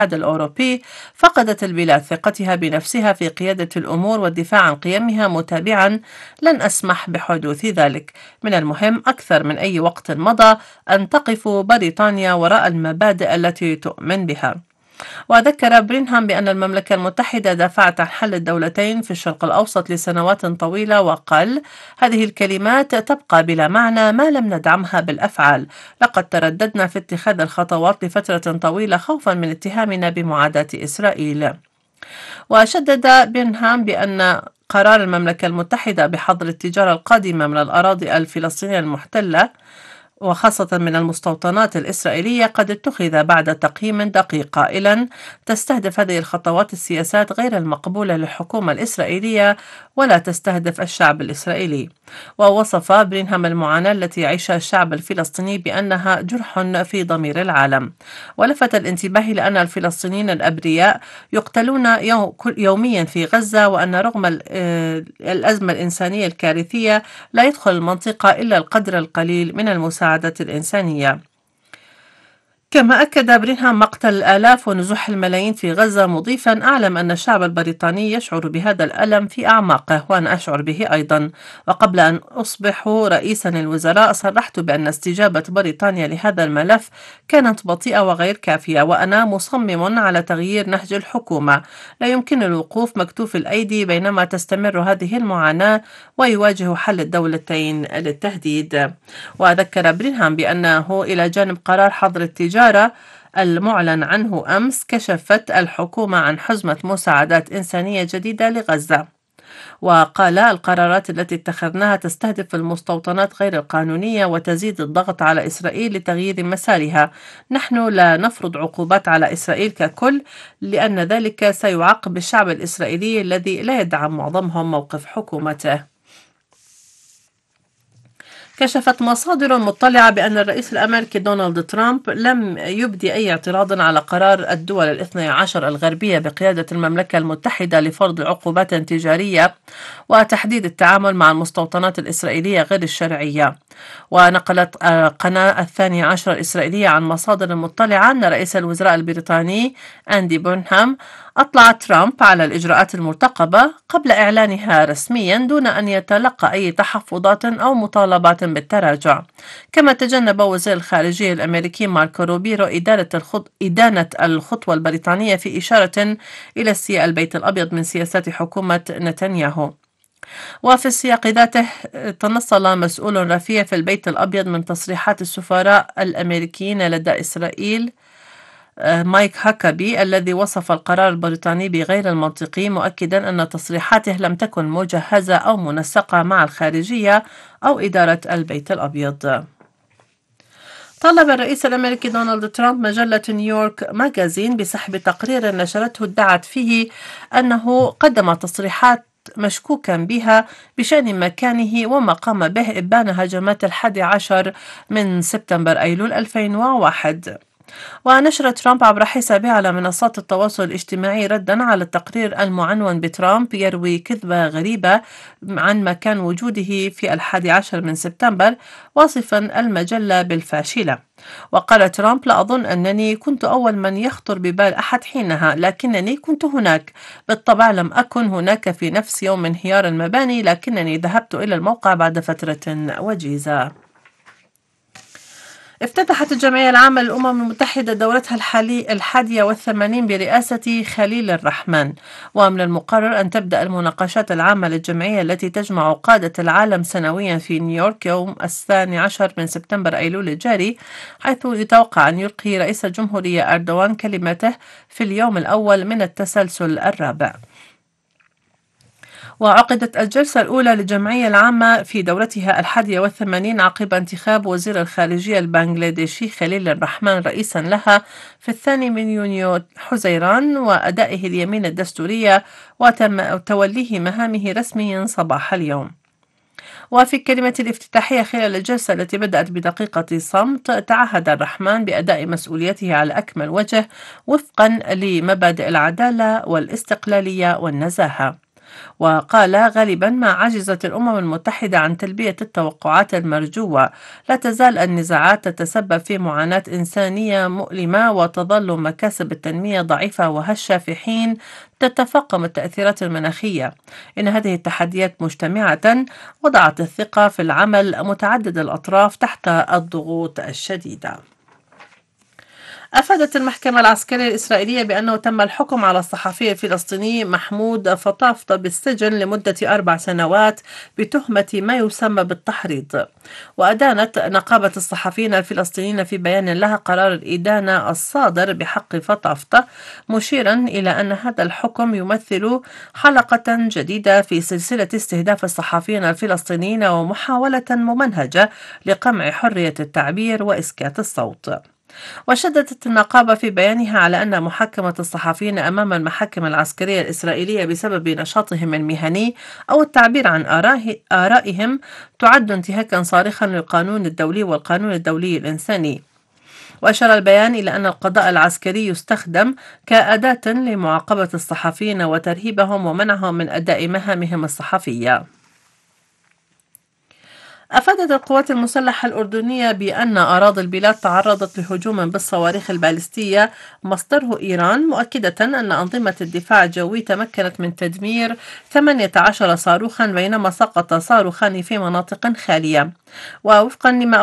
الأوروبي، فقدت البلاد ثقتها بنفسها في قيادة الأمور والدفاع عن قيمها، متابعا: لن أسمح بحدوث ذلك. من المهم أكثر من أي وقت مضى أن تقف بريطانيا وراء المبادئ التي تؤمن بها. وذكر برينهام بأن المملكة المتحدة دافعت عن حل الدولتين في الشرق الأوسط لسنوات طويلة، وقال: هذه الكلمات تبقى بلا معنى ما لم ندعمها بالأفعال. لقد ترددنا في اتخاذ الخطوات لفترة طويلة خوفا من اتهامنا بمعاداة إسرائيل. وشدد برينهام بأن قرار المملكة المتحدة بحظر التجارة القادمة من الأراضي الفلسطينية المحتلة وخاصة من المستوطنات الإسرائيلية قد اتخذ بعد تقييم دقيق، قائلا: تستهدف هذه الخطوات السياسات غير المقبولة للحكومة الإسرائيلية ولا تستهدف الشعب الإسرائيلي. ووصف برينهام المعاناة التي يعيشها الشعب الفلسطيني بأنها جرح في ضمير العالم، ولفت الانتباه لأن الفلسطينيين الأبرياء يقتلون يوميا في غزة، وأن رغم الأزمة الإنسانية الكارثية لا يدخل المنطقة إلا القدر القليل من المساعدة الإنسانية. كما أكد برينهام مقتل الآلاف ونزوح الملايين في غزة، مضيفا: أعلم أن الشعب البريطاني يشعر بهذا الألم في أعماقه، وأنا أشعر به أيضا. وقبل أن أصبح رئيسا للوزراء صرحت بأن استجابة بريطانيا لهذا الملف كانت بطيئة وغير كافية، وأنا مصمم على تغيير نهج الحكومة. لا يمكن الوقوف مكتوف الأيدي بينما تستمر هذه المعاناة ويواجه حل الدولتين للتهديد. وذكر برينهام بأنه إلى جانب قرار حظر التجارة المعلن عنه أمس، كشفت الحكومة عن حزمة مساعدات إنسانية جديدة لغزة. وقال: القرارات التي اتخذناها تستهدف المستوطنات غير القانونية وتزيد الضغط على إسرائيل لتغيير مسارها. نحن لا نفرض عقوبات على إسرائيل ككل، لأن ذلك سيعاقب الشعب الإسرائيلي الذي لا يدعم معظمهم موقف حكومته. كشفت مصادر مطلعة بأن الرئيس الأمريكي دونالد ترامب لم يبدي أي اعتراض على قرار الدول الاثني عشر الغربية بقيادة المملكة المتحدة لفرض عقوبات تجارية وتحديد التعامل مع المستوطنات الإسرائيلية غير الشرعية. ونقلت قناة الثانية عشر الإسرائيلية عن مصادر مطلعة أن رئيس الوزراء البريطاني أندي بورنهام أطلع ترامب على الإجراءات المرتقبة قبل إعلانها رسميا دون أن يتلقى أي تحفظات أو مطالبات بالتراجع. كما تجنب وزير الخارجية الأمريكي ماركو روبيرو إدانة الخطوة البريطانية في إشارة إلى استياء البيت الأبيض من سياسات حكومة نتنياهو. وفي السياق ذاته تنصل مسؤول رفيع في البيت الأبيض من تصريحات السفراء الأمريكيين لدى إسرائيل مايك هاكابي الذي وصف القرار البريطاني بغير المنطقي، مؤكدا أن تصريحاته لم تكن مجهزة أو منسقة مع الخارجية أو إدارة البيت الأبيض. طالب الرئيس الأمريكي دونالد ترامب مجلة نيويورك ماجازين بسحب تقرير نشرته ادعت فيه أنه قدم تصريحات مشكوكا بها بشأن مكانه وما قام به إبان هجمات 11 من سبتمبر أيلول 2001. ونشر ترامب عبر حسابه على منصات التواصل الاجتماعي ردا على التقرير المعنون بترامب يروي كذبة غريبة عن مكان وجوده في 11 من سبتمبر، واصفا المجلة بالفاشلة. وقال ترامب: لا أظن أنني كنت أول من يخطر ببال أحد حينها، لكنني كنت هناك. بالطبع لم أكن هناك في نفس يوم انهيار المباني، لكنني ذهبت إلى الموقع بعد فترة وجيزة. افتتحت الجمعية العامة للأمم المتحدة دورتها 81 برئاسة خليل الرحمن، ومن المقرر أن تبدأ المناقشات العامة للجمعية التي تجمع قادة العالم سنويا في نيويورك يوم 12 من سبتمبر أيلول الجاري، حيث يتوقع أن يلقي رئيس الجمهورية أردوغان كلمته في اليوم الأول من التسلسل الرابع. وعقدت الجلسة الأولى للجمعية العامة في دورتها 81 عقب انتخاب وزير الخارجية البنغلاديشي خليل الرحمن رئيسا لها في 2 من يونيو حزيران، وأدائه اليمين الدستورية وتم توليه مهامه رسميا صباح اليوم. وفي كلمة الافتتاحية خلال الجلسة التي بدأت بدقيقة صمت، تعهد الرحمن بأداء مسؤوليته على أكمل وجه وفقا لمبادئ العدالة والاستقلالية والنزاهة. وقال: غالبا ما عجزت الأمم المتحدة عن تلبية التوقعات المرجوة. لا تزال النزاعات تتسبب في معاناة إنسانية مؤلمة، وتظل مكاسب التنمية ضعيفة وهشة في حين تتفاقم التأثيرات المناخية. إن هذه التحديات مجتمعة وضعت الثقة في العمل متعدد الأطراف تحت الضغوط الشديدة. أفادت المحكمة العسكرية الإسرائيلية بأنه تم الحكم على الصحفي الفلسطيني محمود فطافطة بالسجن لمدة 4 سنوات بتهمة ما يسمى بالتحريض. وأدانت نقابة الصحفيين الفلسطينيين في بيان لها قرار الإدانة الصادر بحق فطافطة، مشيرا إلى أن هذا الحكم يمثل حلقة جديدة في سلسلة استهداف الصحفيين الفلسطينيين ومحاولة ممنهجة لقمع حرية التعبير وإسكات الصوت. وشددت النقابة في بيانها على أن محاكمة الصحفيين أمام المحاكم العسكرية الإسرائيلية بسبب نشاطهم المهني أو التعبير عن آرائهم تعد انتهاكا صارخا للقانون الدولي والقانون الدولي الإنساني. وأشار البيان إلى أن القضاء العسكري يستخدم كأداة لمعاقبة الصحفيين وترهيبهم ومنعهم من أداء مهامهم الصحفية. أفادت القوات المسلحة الأردنية بأن أراضي البلاد تعرضت لهجوم بالصواريخ البالستية مصدره إيران، مؤكدة أن أنظمة الدفاع الجوي تمكنت من تدمير 18 صاروخا بينما سقط صاروخان في مناطق خالية. ووفقا لما